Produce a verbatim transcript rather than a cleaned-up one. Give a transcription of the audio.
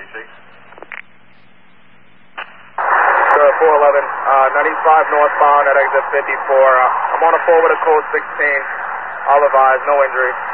C. Sure, four eleven, uh, ninety-five northbound at exit fifty-four. Uh, I'm on a forward of code sixteen. All advised, no injuries.